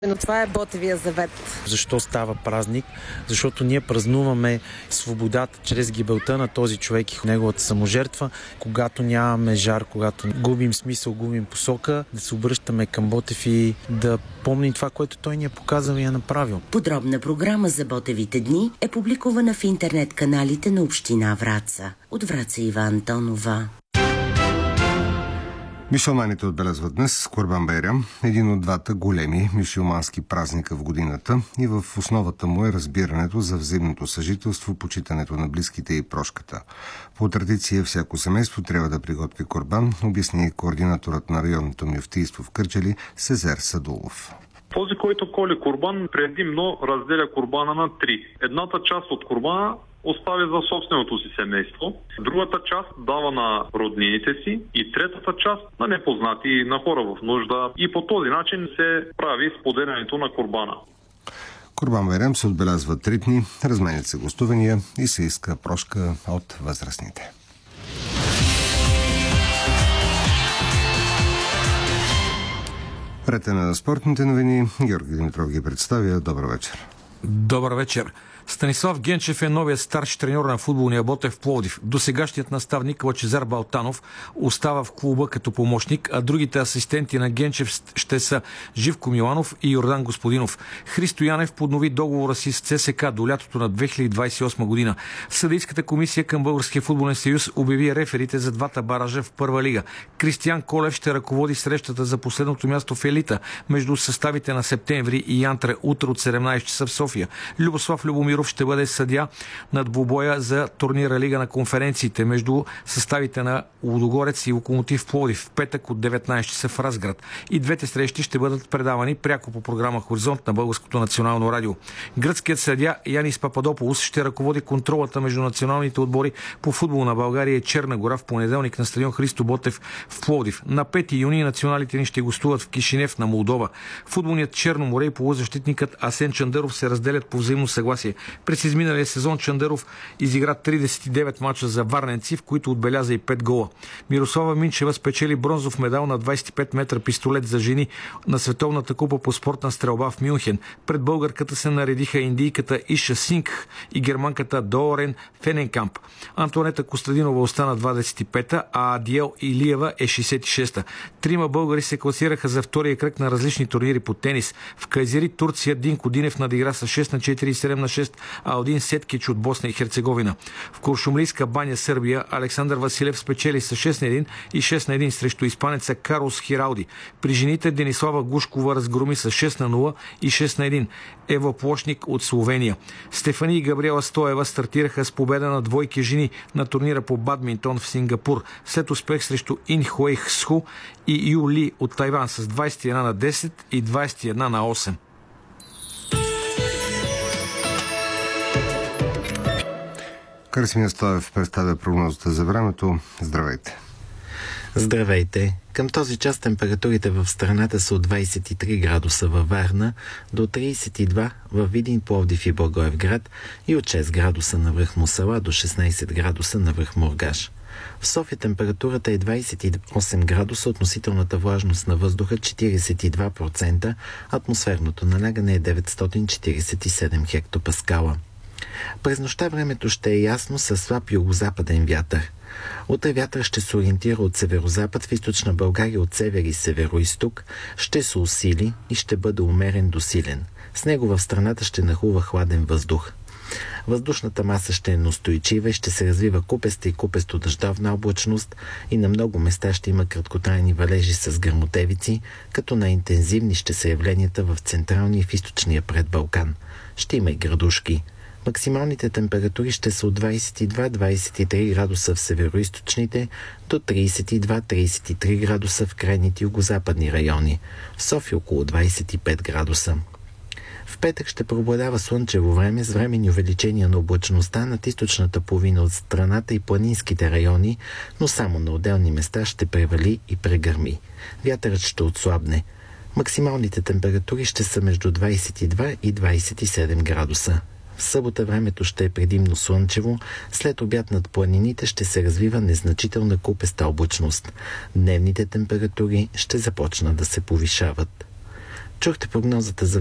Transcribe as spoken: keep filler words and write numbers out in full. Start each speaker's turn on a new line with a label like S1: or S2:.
S1: Но това е Ботевия завет.
S2: Защо става празник? Защото ние празнуваме свободата чрез гибелта на този човек и неговата саможертва. Когато нямаме жар, когато губим смисъл, губим посока, да се обръщаме към Ботев и да помним това, което той ни е показал и е направил.
S3: Подробна програма за Ботевите дни е публикувана в интернет каналите на община Враца. От Враца Ива Антонова.
S4: Мюсюлманите отбелязват днес Курбан Байрам, един от двата големи мюсюлмански празника в годината, и в основата му е разбирането за взаимното съжителство, почитането на близките и прошката. По традиция всяко семейство трябва да приготви курбан, обясни координаторът на районното мюфтийство в Кърджали Сезер Садулов.
S5: Този, който коли курбан, предимно разделя курбана на три. Едната част от курбана оставя за собственото си семейство, другата част дава на роднините си и третата част на непознати, на хора в нужда, и по този начин се прави споделянето на курбана.
S4: Курбан Байрам се отбелязва три дни, разменят се гостувания и се иска прошка от възрастните. Прете на спортните новини, Георги Димитров ги представя. Добър вечер.
S6: Добър вечер. Станислав Генчев е новият старши треньор на футболния Ботев в Пловдив. Досегашният наставник Лъчезар Балтанов остава в клуба като помощник, а другите асистенти на Генчев ще са Живко Миланов и Йордан Господинов. Христо Янев поднови договора си с ЦСКА до лятото на две хиляди двадесет и осма година. Съдийската комисия към Българския футболен съюз обяви реферите за двата баража в първа лига. Кристиян Колев ще ръководи срещата за последното място в елита между съставите на Септември и Янтре утре от седемнадесет часа в София. Любослав Любомиров ще бъде съдия над двубоя за турнира Лига на конференциите между съставите на Лудогорец и Локомотив Пловдив в петък от деветнадесет часа в Разград. И двете срещи ще бъдат предавани пряко по програма Хоризонт на Българското национално радио. Гръцкият съдия Янис Пападополос ще ръководи контролата между националните отбори по футбол на България и Черна гора в понеделник на стадион Христо Ботев в Пловдив. На пети юни националите ни ще гостуват в Кишинев на Молдова. Футболният Черно море и полузащитникът Асен Чандъров се разделят по взаимно съгласие. През изминалия сезон Чандъров изигра тридесет и девет мача за варненци, в които отбеляза и пет гола. Мирослава Минчева спечели бронзов медал на двадесет и пет метра пистолет за жени на Световната купа по спортна стрелба в Мюнхен. Пред българката се наредиха индийката Иша Сингх и германката Доорен Фененкамп. Антонета Костадинова остана двадесет и пета, а Адиел Илиева е шестдесет и шеста. Трима българи се класираха за втория кръг на различни турнири по тенис. В Кайзери, Турция, Динко Динев надигра с шест на четири и седем на шест, а Алдин Сеткич от Босна и Херцеговина. В Куршумлийска баня, Сърбия, Александър Василев спечели с шест на едно и шест на едно срещу испанеца Карлос Хиралди. При жените Денислава Гушкова разгроми с шест на нула и шест на едно Ева Плошник от Словения. Стефани и Габриела Стоева стартираха с победа на двойки жени на турнира по бадминтон в Сингапур, след успех срещу Ин Хуейх Сху и Ю Ли от Тайван с двадесет и едно на десет и двадесет и едно на осем.
S4: Красимир Стоев представя прогнозата за времето. Здравейте!
S7: Здравейте! Към този час температурите в страната са от двадесет и три градуса във Варна до тридесет и два във Видин, Пловдив и Благоевград и от шест градуса на връх Мусала до шестнадесет градуса на връх Мургаш. В София температурата е двадесет и осем градуса, относителната влажност на въздуха четиридесет и два процента, атмосферното налягане е деветстотин четиридесет и седем хектопаскала. През нощта времето ще е ясно със слаб югозападен вятър. Утре вятър ще се ориентира от северозапад в източна България от север и североизток, ще се усили и ще бъде умерен до силен. С него в страната ще нахлува хладен въздух. Въздушната маса ще е неустойчива и ще се развива купеста и купесто дъждовна облачност и на много места ще има краткотрайни валежи с гръмотевици, като най-интензивни ще са явленията в централния и в източния предбалкан. Ще има и градушки. Максималните температури ще са от двадесет и два до двадесет и три градуса в североизточните до тридесет и два до тридесет и три градуса в крайните югозападни райони. В София около двадесет и пет градуса. В петък ще преобладава слънчево време с временни увеличения на облачността над източната половина от страната и планинските райони, но само на отделни места ще превали и прегърми. Вятърът ще отслабне. Максималните температури ще са между двадесет и два и двадесет и седем градуса. В събота времето ще е предимно слънчево, след обяд над планините ще се развива незначителна купеста облачност. Дневните температури ще започнат да се повишават. Чухте прогнозата за